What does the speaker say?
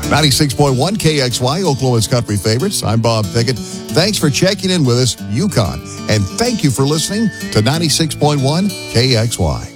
96.1 KXY, Oklahoma's Country Favorites. I'm Bob Pickett. Thanks for checking in with us, Yukon. And thank you for listening to 96.1 KXY.